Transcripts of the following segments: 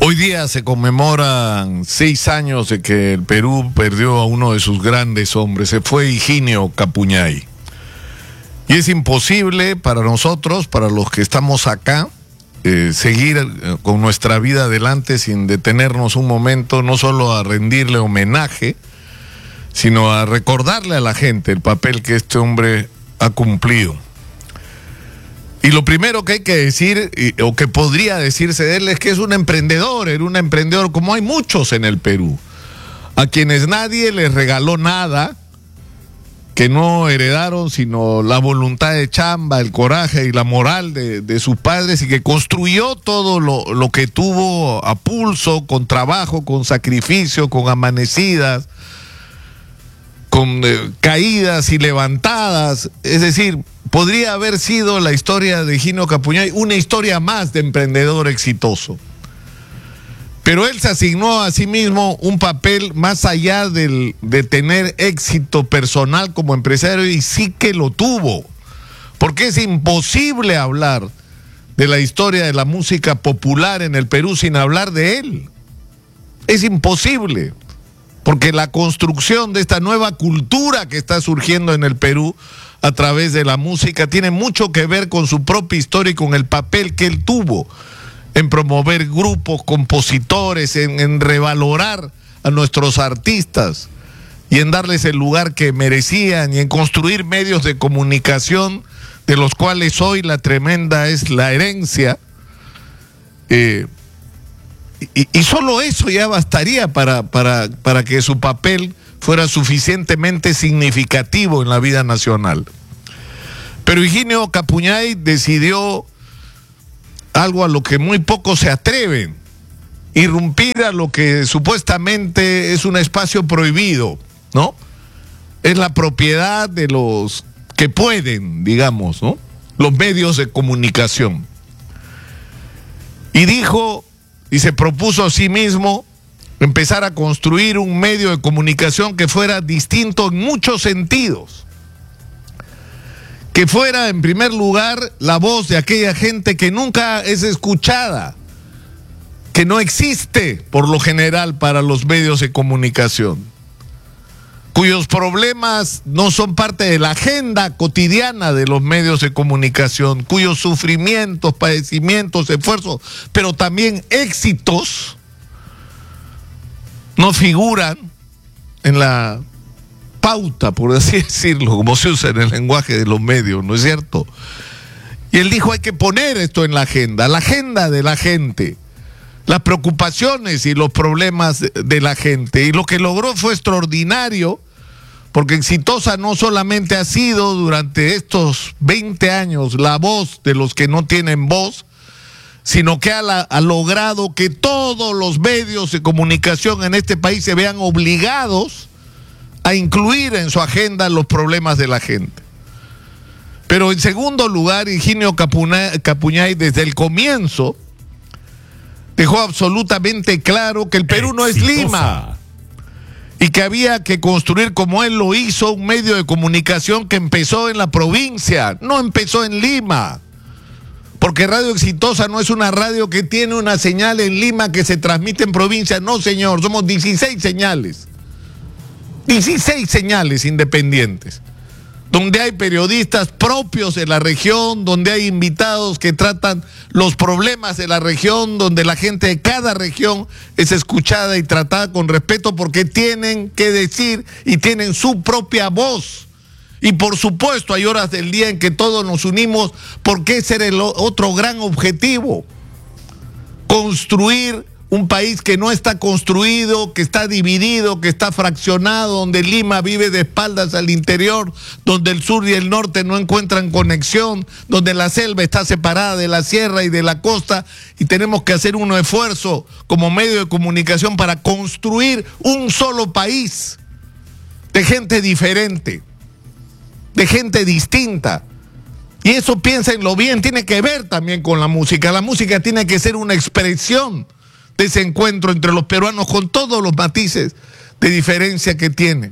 Hoy día se conmemoran 6 años de que el Perú perdió a uno de sus grandes hombres. Se fue Higinio Capuñay. Y es imposible para nosotros, para los que estamos acá, seguir con nuestra vida adelante sin detenernos un momento, no solo a rendirle homenaje, sino a recordarle a la gente el papel que este hombre ha cumplido. Y lo primero que hay que decir, o que podría decirse de él, es que es un emprendedor, era un emprendedor como hay muchos en el Perú, a quienes nadie les regaló nada, que no heredaron sino la voluntad de chamba, el coraje y la moral de sus padres, y que construyó todo lo que tuvo a pulso, con trabajo, con sacrificio, con amanecidas, con caídas y levantadas. Es decir, podría haber sido la historia de Higinio Capuñay una historia más de emprendedor exitoso. Pero él se asignó a sí mismo un papel más allá de tener éxito personal como empresario, y sí que lo tuvo. Porque es imposible hablar de la historia de la música popular en el Perú sin hablar de él. Es imposible. Porque la construcción de esta nueva cultura que está surgiendo en el Perú a través de la música tiene mucho que ver con su propia historia y con el papel que él tuvo en promover grupos, compositores, en revalorar a nuestros artistas y en darles el lugar que merecían, y en construir medios de comunicación de los cuales hoy la tremenda es la herencia. Y solo eso ya bastaría para que su papel fuera suficientemente significativo en la vida nacional. Pero Higinio Capuñay decidió algo a lo que muy pocos se atreven: irrumpir a lo que supuestamente es un espacio prohibido, ¿no? Es la propiedad de los que pueden, digamos, ¿no? Los medios de comunicación. Y dijo, y se propuso a sí mismo, empezar a construir un medio de comunicación que fuera distinto en muchos sentidos. Que fuera, en primer lugar, la voz de aquella gente que nunca es escuchada, que no existe por lo general para los medios de comunicación, cuyos problemas no son parte de la agenda cotidiana de los medios de comunicación, cuyos sufrimientos, padecimientos, esfuerzos, pero también éxitos no figuran en la pauta, por así decirlo, como se usa en el lenguaje de los medios, ¿no es cierto? Y él dijo, hay que poner esto en la agenda de la gente, las preocupaciones y los problemas de la gente. Y lo que logró fue extraordinario, porque Exitosa no solamente ha sido durante estos 20 años la voz de los que no tienen voz, sino que ha logrado que todos los medios de comunicación en este país se vean obligados a incluir en su agenda los problemas de la gente. Pero en segundo lugar, Higinio Capuñay desde el comienzo dejó absolutamente claro que el Perú no es Lima, y que había que construir, como él lo hizo, un medio de comunicación que empezó en la provincia, no empezó en Lima. Porque Radio Exitosa no es una radio que tiene una señal en Lima que se transmite en provincia. No, señor, somos 16 señales. 16 señales independientes, donde hay periodistas propios de la región, donde hay invitados que tratan los problemas de la región, donde la gente de cada región es escuchada y tratada con respeto, porque tienen que decir y tienen su propia voz. Y por supuesto hay horas del día en que todos nos unimos, porque ese era el otro gran objetivo: construir un país que no está construido, que está dividido, que está fraccionado, donde Lima vive de espaldas al interior, donde el sur y el norte no encuentran conexión, donde la selva está separada de la sierra y de la costa, y tenemos que hacer un esfuerzo como medio de comunicación para construir un solo país de gente diferente, de gente distinta. Y eso, piénsenlo bien, tiene que ver también con la música. La música tiene que ser una expresión de ese encuentro entre los peruanos, con todos los matices de diferencia que tiene.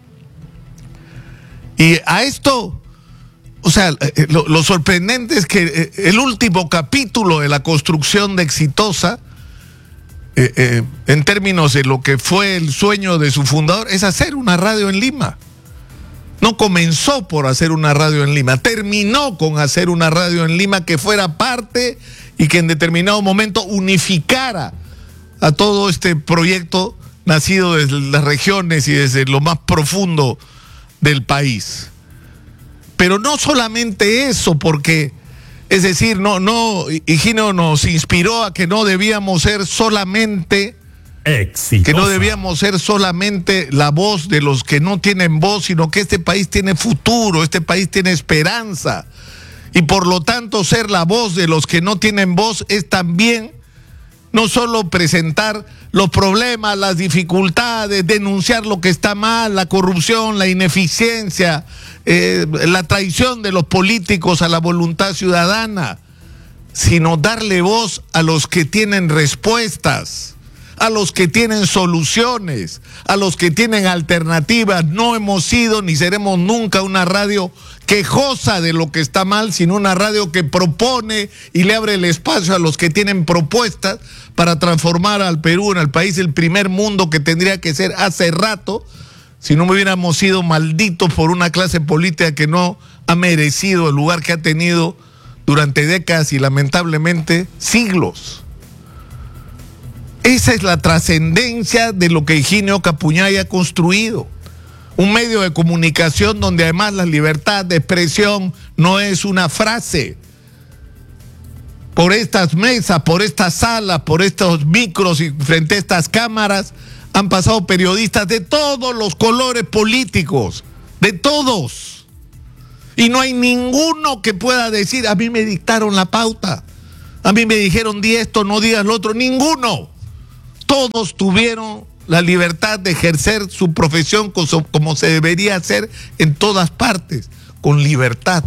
Y a esto, o sea, lo sorprendente es que el último capítulo de la construcción de Exitosa en términos de lo que fue el sueño de su fundador, es hacer una radio en Lima. No comenzó por hacer una radio en Lima, terminó con hacer una radio en Lima que fuera parte y que en determinado momento unificara a todo este proyecto nacido desde las regiones y desde lo más profundo del país. Pero no solamente eso, porque, es decir, Higinio nos inspiró a que no debíamos ser solamente exitosa. Que no debíamos ser solamente la voz de los que no tienen voz, sino que este país tiene futuro, este país tiene esperanza. Y por lo tanto, ser la voz de los que no tienen voz es también no solo presentar los problemas, las dificultades, denunciar lo que está mal, la corrupción, la ineficiencia, la traición de los políticos a la voluntad ciudadana, sino darle voz a los que tienen respuestas, a los que tienen soluciones, a los que tienen alternativas. No hemos sido ni seremos nunca una radio quejosa de lo que está mal, sino una radio que propone y le abre el espacio a los que tienen propuestas para transformar al Perú en el país del primer mundo que tendría que ser hace rato, si no hubiéramos sido malditos por una clase política que no ha merecido el lugar que ha tenido durante décadas y lamentablemente siglos. Esa es la trascendencia de lo que Higinio Capuñay ha construido. Un medio de comunicación donde además la libertad de expresión no es una frase. Por estas mesas, por estas salas, por estos micros y frente a estas cámaras han pasado periodistas de todos los colores políticos, de todos. Y no hay ninguno que pueda decir, a mí me dictaron la pauta, a mí me dijeron di esto, no digas lo otro, ninguno. Todos tuvieron la libertad de ejercer su profesión como se debería hacer en todas partes, con libertad.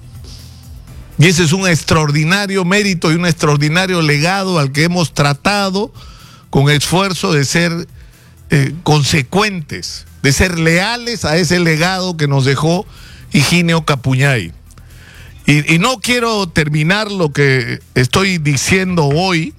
Y ese es un extraordinario mérito y un extraordinario legado al que hemos tratado con esfuerzo de ser consecuentes, de ser leales a ese legado que nos dejó Higinio Capuñay. Y no quiero terminar lo que estoy diciendo hoy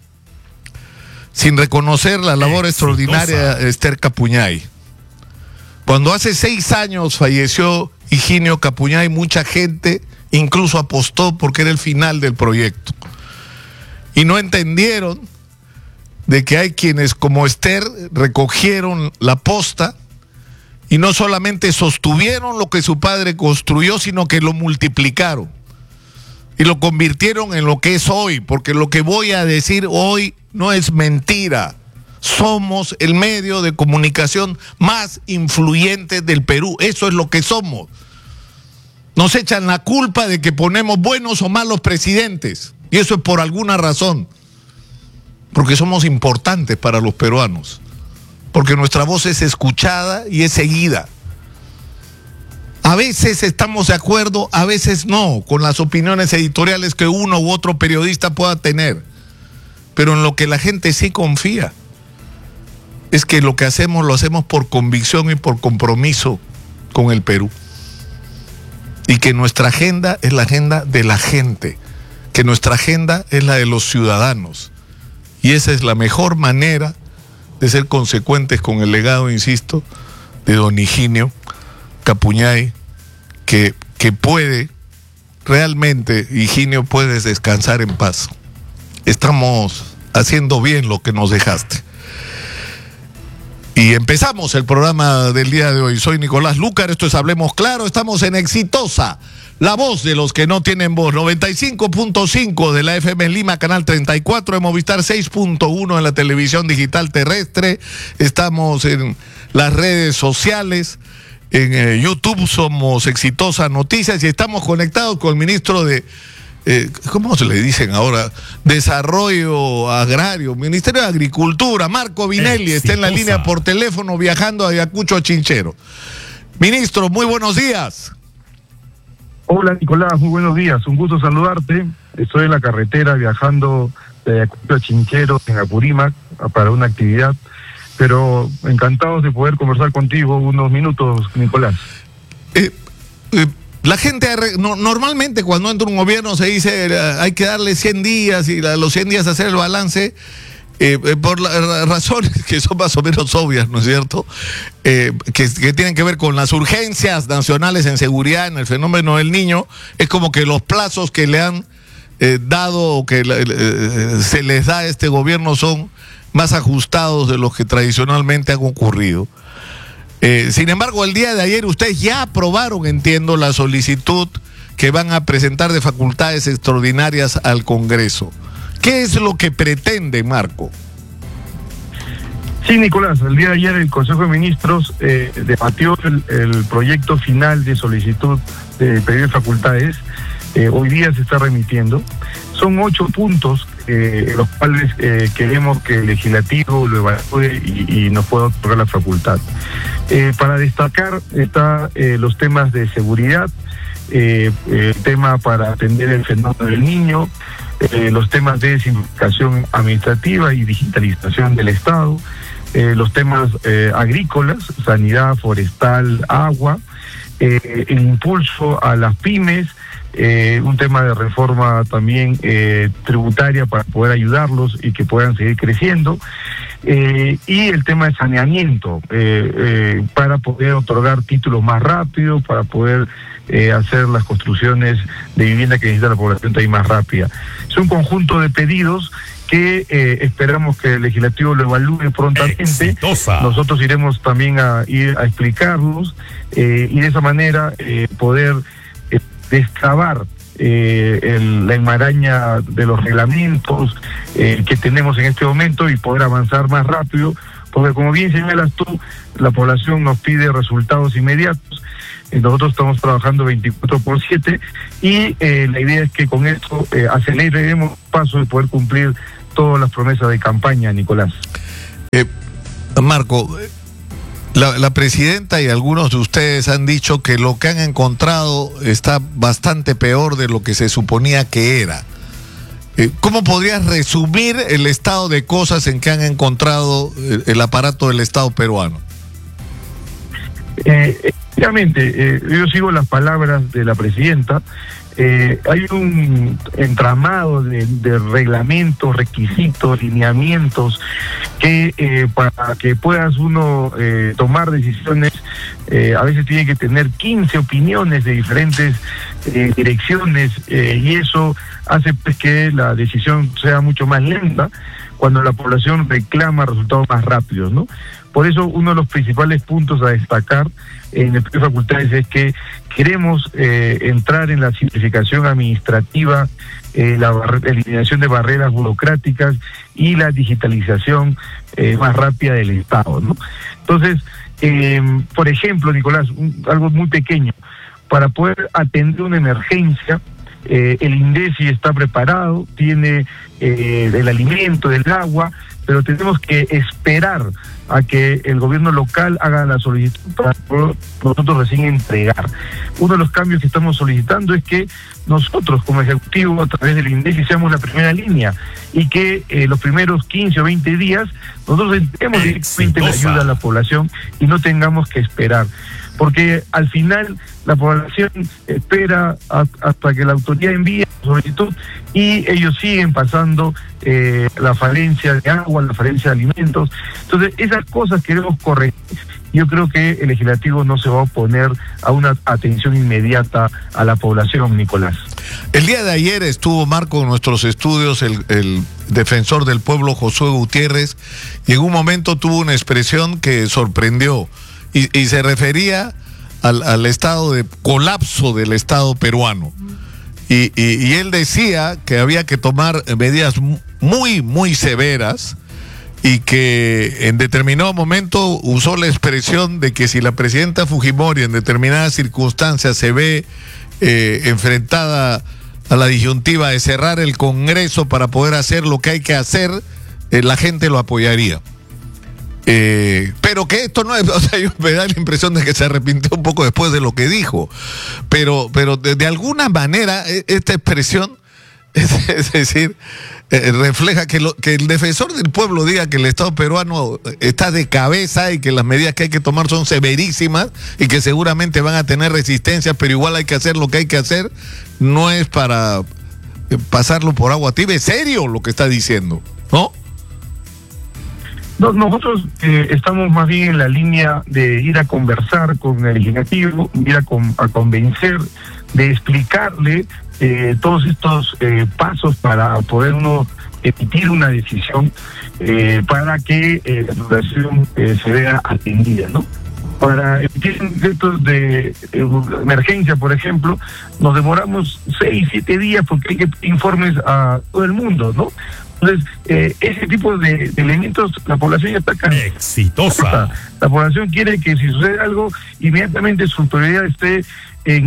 sin reconocer la labor extraordinaria de Esther Capuñay. Cuando hace 6 años falleció Higinio Capuñay, mucha gente incluso apostó porque era el final del proyecto. Y no entendieron de que hay quienes como Esther recogieron la posta y no solamente sostuvieron lo que su padre construyó, sino que lo multiplicaron y lo convirtieron en lo que es hoy, porque lo que voy a decir hoy no es mentira. Somos el medio de comunicación más influyente del Perú. Eso es lo que somos. Nos echan la culpa de que ponemos buenos o malos presidentes. Y eso es por alguna razón. Porque somos importantes para los peruanos. Porque nuestra voz es escuchada y es seguida. A veces estamos de acuerdo, a veces no, con las opiniones editoriales que uno u otro periodista pueda tener. Pero en lo que la gente sí confía es que lo que hacemos lo hacemos por convicción y por compromiso con el Perú. Y que nuestra agenda es la agenda de la gente, que nuestra agenda es la de los ciudadanos. Y esa es la mejor manera de ser consecuentes con el legado, insisto, de don Higinio Capuñay, que puede, realmente, Higinio, puedes descansar en paz. Estamos haciendo bien lo que nos dejaste. Y empezamos el programa del día de hoy. Soy Nicolás Lucar, esto es Hablemos Claro, estamos en Exitosa, la voz de los que no tienen voz, 95.5 de la FM en Lima, canal 34 de Movistar, 6.1 en la televisión digital terrestre, estamos en las redes sociales, en YouTube somos Exitosa Noticias y estamos conectados con el ministro de ¿cómo se le dicen ahora? Desarrollo Agrario, Ministerio de Agricultura, Marco Vinelli, está en la línea por teléfono viajando a Ayacucho a Chinchero. Ministro, muy buenos días. Hola Nicolás, muy buenos días, un gusto saludarte. Estoy en la carretera viajando de Ayacucho a Chinchero, en Apurímac, para una actividad, pero encantados de poder conversar contigo unos minutos, Nicolás. La gente, normalmente cuando entra un gobierno se dice hay que darle 100 días y los 100 días hacer el balance por razones que son más o menos obvias, ¿no es cierto? Que tienen que ver con las urgencias nacionales en seguridad, en el fenómeno del Niño. Es como que los plazos que le han dado o que se les da a este gobierno son más ajustados de los que tradicionalmente han ocurrido. Sin embargo, el día de ayer ustedes ya aprobaron, entiendo, la solicitud que van a presentar de facultades extraordinarias al Congreso. ¿Qué es lo que pretende, Marco? Sí, Nicolás, el día de ayer el Consejo de Ministros debatió el proyecto final de solicitud de pedido de facultades. Hoy día se está remitiendo. Son 8 puntos los cuales queremos que el legislativo lo evalúe y nos pueda otorgar la facultad. Para destacar está los temas de seguridad, el tema para atender el fenómeno del niño, los temas de simplificación administrativa y digitalización del Estado, los temas agrícolas, sanidad, forestal, agua, el impulso a las pymes, un tema de reforma también tributaria para poder ayudarlos y que puedan seguir creciendo, y el tema de saneamiento para poder otorgar títulos más rápido, para poder hacer las construcciones de vivienda que necesita la población también más rápida. Es un conjunto de pedidos que esperamos que el legislativo lo evalúe prontamente. Exitosa. Nosotros iremos también a ir a explicarlos y de esa manera poder destrabar la enmaraña de los reglamentos que tenemos en este momento y poder avanzar más rápido, porque como bien señalas tú, la población nos pide resultados inmediatos. Nosotros estamos trabajando 24/7 y la idea es que con esto aceleremos paso de poder cumplir todas las promesas de campaña, Nicolás. Marco, la presidenta y algunos de ustedes han dicho que lo que han encontrado está bastante peor de lo que se suponía que era. ¿Cómo podrías resumir el estado de cosas en que han encontrado el aparato del Estado peruano? Efectivamente, yo sigo las palabras de la presidenta. Hay un entramado de reglamentos, requisitos, lineamientos que para que puedas uno tomar decisiones, a veces tiene que tener 15 opiniones de diferentes direcciones, y eso hace pues que la decisión sea mucho más lenta cuando la población reclama resultados más rápidos, ¿no? Por eso uno de los principales puntos a destacar en el plan de facultades es que queremos entrar en la simplificación administrativa, la eliminación de barreras burocráticas y la digitalización más rápida del Estado, ¿no? Entonces, por ejemplo, Nicolás, algo muy pequeño, para poder atender una emergencia, el INDECI está preparado, tiene el alimento, el agua, pero tenemos que esperar a que el gobierno local haga la solicitud para nosotros recién entregar. Uno de los cambios que estamos solicitando es que nosotros como ejecutivo a través del INDECI seamos la primera línea y que los primeros 15 o 20 días nosotros entreguemos directamente la ayuda a la población y no tengamos que esperar. Porque al final la población espera hasta que la autoridad envíe la solicitud y ellos siguen pasando la falencia de agua, la falencia de alimentos. Entonces esas cosas queremos corregir. Yo creo que el legislativo no se va a oponer a una atención inmediata a la población, Nicolás. El día de ayer estuvo, Marco, en nuestros estudios el defensor del pueblo Josué Gutiérrez, y en un momento tuvo una expresión que sorprendió. Y se refería al estado de colapso del Estado peruano. Y él decía que había que tomar medidas muy, muy severas y que en determinado momento usó la expresión de que si la presidenta Fujimori en determinadas circunstancias se ve enfrentada a la disyuntiva de cerrar el Congreso para poder hacer lo que hay que hacer, la gente lo apoyaría. Pero que esto no es, o sea, yo me da la impresión de que se arrepintió un poco después de lo que dijo, pero de alguna manera esta expresión, es decir, refleja que el defensor del pueblo diga que el Estado peruano está de cabeza y que las medidas que hay que tomar son severísimas y que seguramente van a tener resistencia, pero igual hay que hacer lo que hay que hacer, no es para pasarlo por agua tibia. Es serio lo que está diciendo, ¿no? No, nosotros estamos más bien en la línea de ir a conversar con el legislativo, ir a convencer, de explicarle todos estos pasos para poder uno emitir una decisión para que la población se vea atendida, ¿no? Para emitir decretos de emergencia, por ejemplo, nos demoramos 6, 7 días porque hay que informes a todo el mundo, ¿no? Entonces, ese tipo de elementos, la población ya está cansada. Exitosa. La población quiere que si sucede algo, inmediatamente su autoridad esté en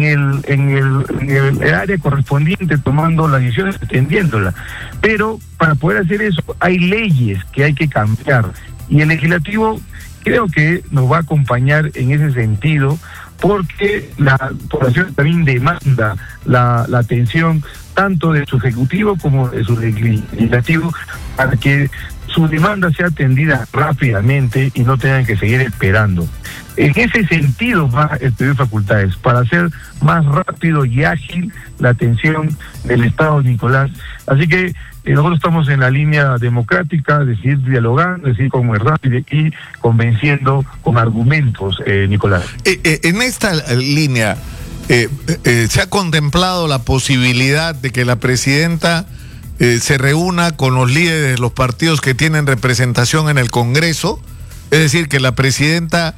el área correspondiente tomando las decisiones, atendiéndola. Pero para poder hacer eso hay leyes que hay que cambiar y el legislativo creo que nos va a acompañar en ese sentido porque la población también demanda la atención tanto de su ejecutivo como de su legislativo para que su demanda sea atendida rápidamente y no tengan que seguir esperando. En ese sentido va el pedido de facultades, para hacer más rápido y ágil la atención del Estado, Nicolás. Así que nosotros estamos en la línea democrática, de seguir dialogando, de seguir con verdad y convenciendo con argumentos, Nicolás. En esta línea, ¿se ha contemplado la posibilidad de que la presidenta se reúna con los líderes de los partidos que tienen representación en el Congreso? Es decir, que la presidenta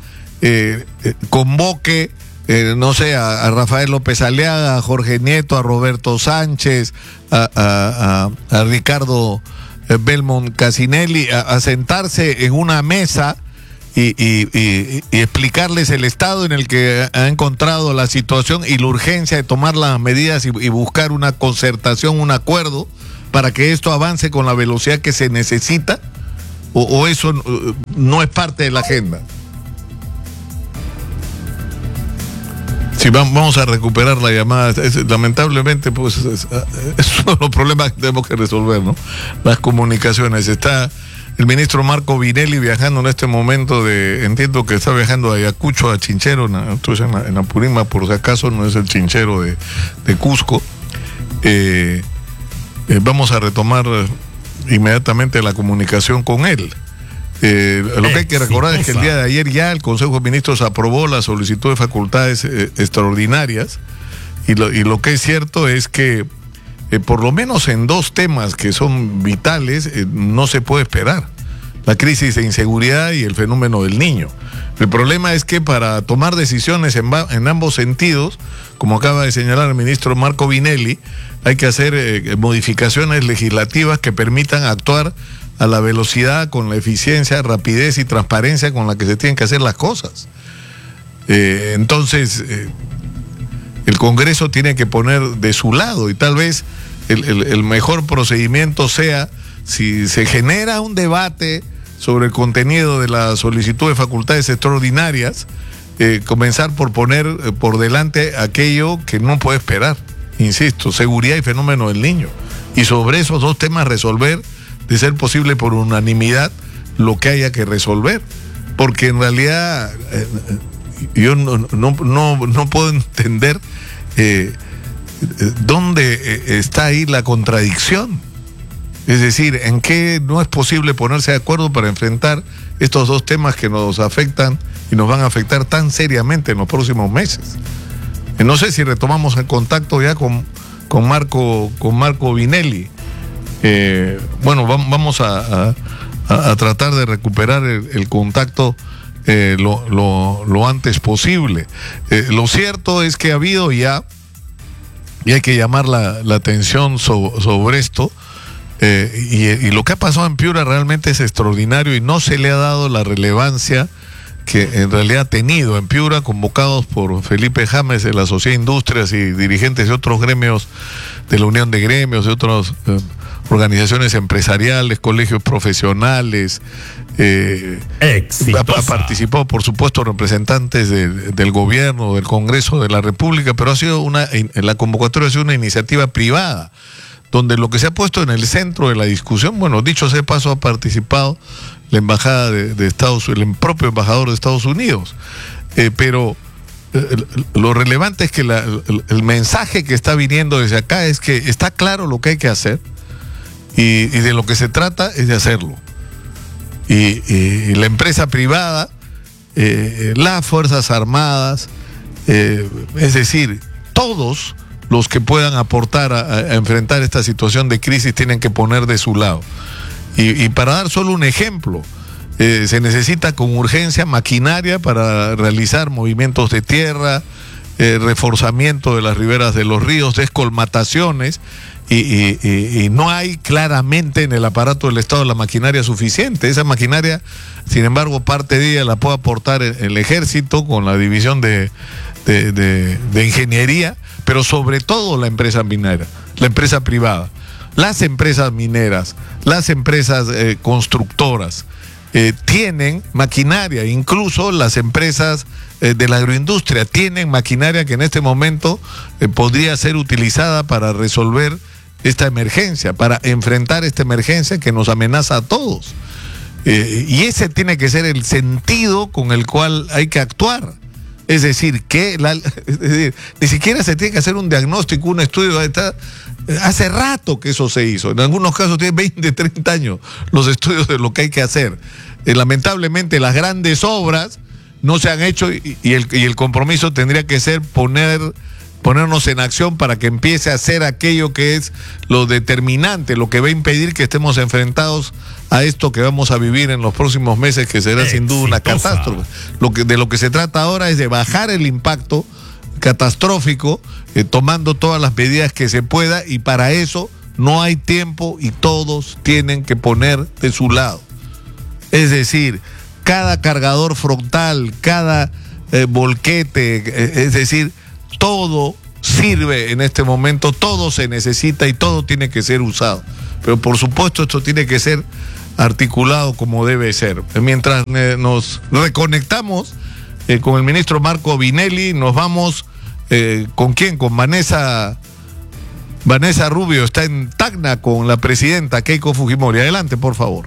convoque, no sé, a Rafael López Aliaga, a Jorge Nieto, a Roberto Sánchez, a Ricardo Belmont Casinelli, a sentarse en una mesa y explicarles el estado en el que ha encontrado la situación y la urgencia de tomar las medidas y buscar una concertación, un acuerdo para que esto avance con la velocidad que se necesita, o eso no es parte de la agenda. Si vamos a recuperar la llamada, lamentablemente pues es uno de los problemas que tenemos que resolver, ¿no? Las comunicaciones. Está el ministro Marco Vinelli viajando en este momento entiendo que está viajando de Ayacucho a Chinchero, entonces en Apurímac, por si acaso no es el Chinchero de Cusco. Vamos a retomar inmediatamente la comunicación con él. Lo que hay que recordar es que el día de ayer ya el Consejo de Ministros aprobó la solicitud de facultades extraordinarias y lo que es cierto es que por lo menos en 2 temas que son vitales no se puede esperar: la crisis de inseguridad y el fenómeno del niño. El problema es que para tomar decisiones en ambos sentidos, como acaba de señalar el ministro Marco Vinelli, hay que hacer modificaciones legislativas que permitan actuar a la velocidad, con la eficiencia, rapidez y transparencia con la que se tienen que hacer las cosas. Entonces, el Congreso tiene que poner de su lado y tal vez el mejor procedimiento sea, si se genera un debate sobre el contenido de la solicitud de facultades extraordinarias, comenzar por poner por delante aquello que no puede esperar. Insisto, seguridad y fenómeno del niño. Y sobre esos 2 temas resolver, de ser posible por unanimidad, lo que haya que resolver. Porque en realidad yo no puedo entender dónde está ahí la contradicción. Es decir, en qué no es posible ponerse de acuerdo para enfrentar estos 2 temas que nos afectan y nos van a afectar tan seriamente en los próximos meses. No sé si retomamos el contacto ya con Marco Vinelli. Bueno, vamos a tratar de recuperar el contacto lo antes posible. Lo cierto es que ha habido ya, y hay que llamar la atención sobre esto, y lo que ha pasado en Piura realmente es extraordinario y no se le ha dado la relevancia que en realidad ha tenido. En Piura, convocados por Felipe James de la Sociedad de Industrias y dirigentes de otros gremios, de la Unión de Gremios, de otras organizaciones empresariales, colegios profesionales, ha participado por supuesto representantes del gobierno, del Congreso de la República, pero ha sido la convocatoria ha sido una iniciativa privada, donde lo que se ha puesto en el centro de la discusión, bueno, dicho sea paso, ha participado la embajada de Estados Unidos, el propio embajador de Estados Unidos, pero lo relevante es que el mensaje que está viniendo desde acá es que está claro lo que hay que hacer y de lo que se trata es de hacerlo. y la empresa privada, las Fuerzas Armadas, es decir, todos los que puedan aportar a enfrentar esta situación de crisis tienen que poner de su lado. Y para dar solo un ejemplo, se necesita con urgencia maquinaria para realizar movimientos de tierra, reforzamiento de las riberas de los ríos, descolmataciones, y no hay claramente en el aparato del Estado la maquinaria suficiente. Esa maquinaria, sin embargo, parte de ella la puede aportar el Ejército con la división de ingeniería, pero sobre todo la empresa minera, la empresa privada, las empresas mineras, las empresas constructoras, tienen maquinaria, incluso las empresas de la agroindustria tienen maquinaria que en este momento podría ser utilizada para resolver esta emergencia, para enfrentar esta emergencia que nos amenaza a todos. Y ese tiene que ser el sentido con el cual hay que actuar. Es decir, ni siquiera se tiene que hacer un diagnóstico, un estudio. Hace rato que eso se hizo. En algunos casos tiene 20, 30 años los estudios de lo que hay que hacer. Lamentablemente las grandes obras no se han hecho y el compromiso tendría que ser ponernos en acción para que empiece a hacer aquello que es lo determinante, lo que va a impedir que estemos enfrentados a esto que vamos a vivir en los próximos meses, que será sin duda una catástrofe. De lo que se trata ahora es de bajar el impacto catastrófico, tomando todas las medidas que se pueda, y para eso no hay tiempo y todos tienen que poner de su lado. Es decir, cada cargador frontal, cada volquete, es decir, todo sirve en este momento, todo se necesita y todo tiene que ser usado. Pero por supuesto esto tiene que ser articulado como debe ser. Mientras nos reconectamos con el ministro Marco Vinelli, nos vamos ¿con quién? Con Vanessa Rubio, está en Tacna con la presidenta Keiko Fujimori. Adelante, por favor.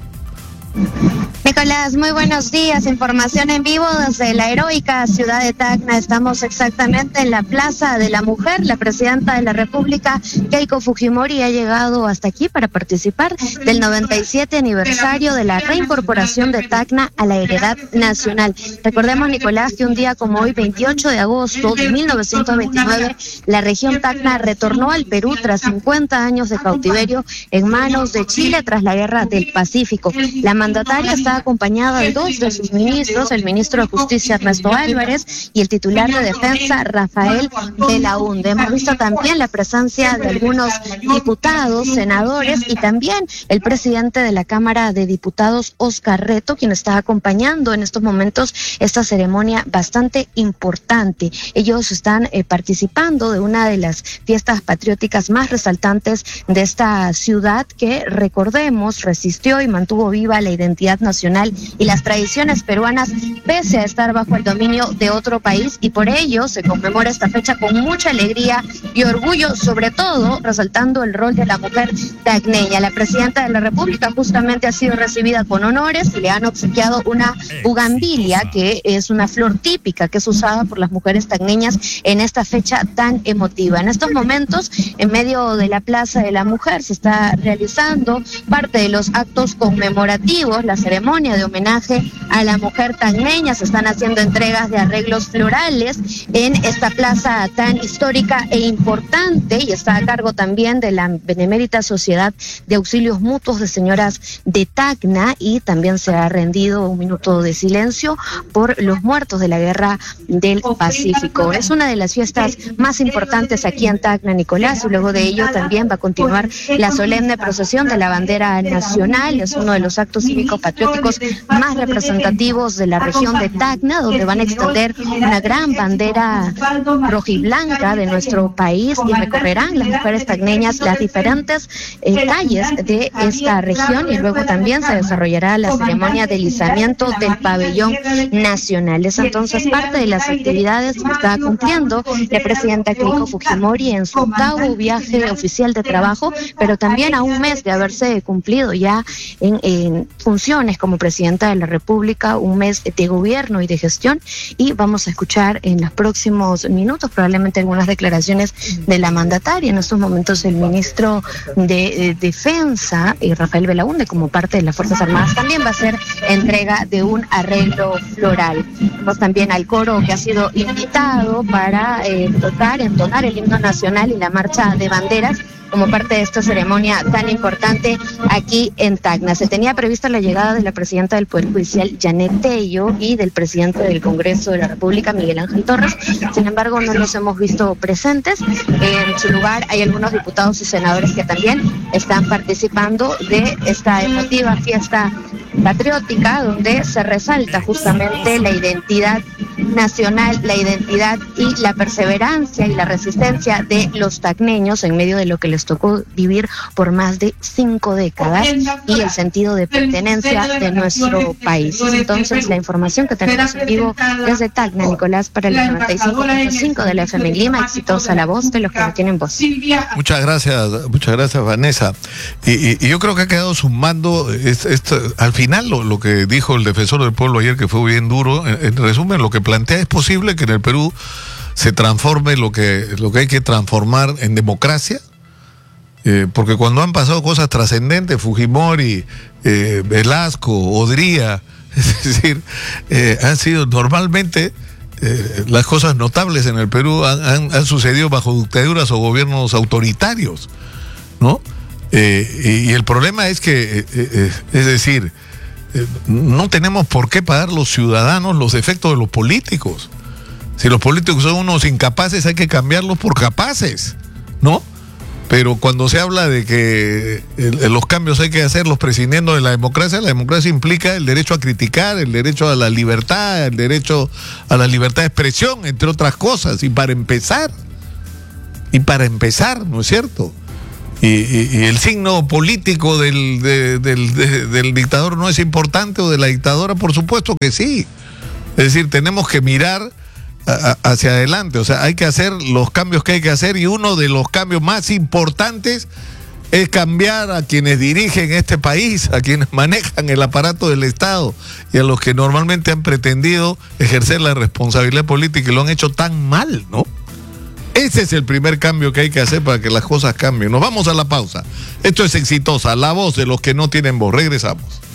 Nicolás, muy buenos días. Información en vivo desde la heroica ciudad de Tacna. Estamos exactamente en la Plaza de la Mujer. La presidenta de la República, Keiko Fujimori, ha llegado hasta aquí para participar del 97 aniversario de la reincorporación de Tacna a la heredad nacional. Recordemos, Nicolás, que un día como hoy, 28 de agosto de 1929, la región Tacna retornó al Perú tras 50 años de cautiverio en manos de Chile tras la Guerra del Pacífico. La mandataria está acompañada de dos de sus ministros, el ministro de Justicia Ernesto Álvarez y el titular de Defensa Rafael Belaúnde. Hemos visto también la presencia de algunos diputados, senadores y también el presidente de la Cámara de Diputados, Oscar Reto, quien está acompañando en estos momentos esta ceremonia bastante importante. Ellos están participando de una de las fiestas patrióticas más resaltantes de esta ciudad que, recordemos, resistió y mantuvo viva la identidad nacional y las tradiciones peruanas pese a estar bajo el dominio de otro país, y por ello se conmemora esta fecha con mucha alegría y orgullo, sobre todo resaltando el rol de la mujer tacneña. La presidenta de la República justamente ha sido recibida con honores y le han obsequiado una bugambilia, que es una flor típica que es usada por las mujeres tacneñas en esta fecha tan emotiva. En estos momentos, en medio de la Plaza de la Mujer, se está realizando parte de los actos conmemorativos, la ceremonia de homenaje a la mujer tacneña. Se están haciendo entregas de arreglos florales en esta plaza tan histórica e importante, y está a cargo también de la Benemérita Sociedad de Auxilios Mutuos de Señoras de Tacna, y también se ha rendido un minuto de silencio por los muertos de la Guerra del Pacífico. Es una de las fiestas más importantes aquí en Tacna, Nicolás, y luego de ello también va a continuar la solemne procesión de la bandera nacional. Es uno de los actos cívicos patrióticos más representativos de la región de Tacna, donde van a extender una gran bandera rojiblanca de nuestro país, y recorrerán las mujeres tacneñas las diferentes calles de esta región, y luego también se desarrollará la ceremonia de izamiento del pabellón nacional. Es entonces parte de las actividades que está cumpliendo la presidenta Keiko Fujimori en su 8º viaje oficial de trabajo, pero también a un mes de haberse cumplido ya en funciones como presidenta de la República, un mes de gobierno y de gestión. Y vamos a escuchar en los próximos minutos probablemente algunas declaraciones de la mandataria. En estos momentos el ministro de Defensa, Rafael Belaúnde, como parte de las Fuerzas Armadas, también va a hacer entrega de un arreglo floral. Vemos también al coro que ha sido invitado para entonar el himno nacional y la marcha de banderas como parte de esta ceremonia tan importante aquí en Tacna. Se tenía prevista la llegada de la presidenta del Poder Judicial, Janet Tello, y del presidente del Congreso de la República, Miguel Ángel Torres. Sin embargo, no los hemos visto presentes. En su lugar hay algunos diputados y senadores que también están participando de esta emotiva fiesta patriótica, donde se resalta justamente la identidad nacional, la identidad y la perseverancia y la resistencia de los tacneños en medio de lo que les tocó vivir por más de 5 décadas y el sentido de pertenencia de nuestro país. Entonces, la información que tenemos en vivo desde Tacna, Nicolás, para el 95.5 de la FM Lima, exitosa la voz de los que no tienen voz. Muchas gracias, Vanessa. Y yo creo que ha quedado sumando al final lo que dijo el defensor del pueblo ayer, que fue bien duro. En resumen, lo que plantea es posible que en el Perú se transforme lo que hay que transformar en democracia, porque cuando han pasado cosas trascendentes, Fujimori, Velasco, Odría, es decir, han sido normalmente las cosas notables en el Perú han sucedido bajo dictaduras o gobiernos autoritarios, ¿no? Y el problema es que, es decir, no tenemos por qué pagar los ciudadanos los defectos de los políticos. Si los políticos son unos incapaces, hay que cambiarlos por capaces, ¿no? Pero cuando se habla de que los cambios hay que hacerlos prescindiendo de la democracia implica el derecho a criticar, el derecho a la libertad, el derecho a la libertad de expresión, entre otras cosas. Y para empezar, ¿no es cierto? Y el signo político del dictador no es importante, o de la dictadora, por supuesto que sí. Es decir, tenemos que mirar hacia adelante, o sea, hay que hacer los cambios que hay que hacer, y uno de los cambios más importantes es cambiar a quienes dirigen este país, a quienes manejan el aparato del Estado y a los que normalmente han pretendido ejercer la responsabilidad política y lo han hecho tan mal, ¿no? Ese es el primer cambio que hay que hacer para que las cosas cambien. Nos vamos a la pausa. Esto es Exitosa, la voz de los que no tienen voz. Regresamos.